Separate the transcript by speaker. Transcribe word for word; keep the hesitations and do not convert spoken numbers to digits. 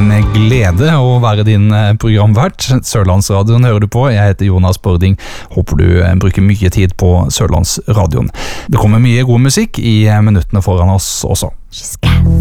Speaker 1: en glede å være din programvert. Sørlandsradioen hører du på. Jeg heter Jonas Bording. Håper du bruker mye tid på Sørlandsradioen. Det kommer mye god musikk i minuttene foran oss også.